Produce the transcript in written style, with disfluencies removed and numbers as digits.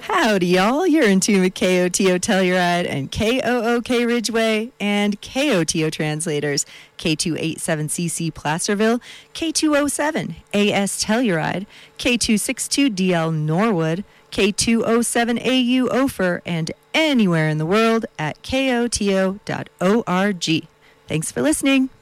Howdy, y'all. You're in tune with KOTO Telluride and KOOK Ridgeway and KOTO translators. K287CC Placerville, K207 AS Telluride, K262DL Norwood, K207AU Ophir, and anywhere in the world at KOTO.org. Thanks for listening.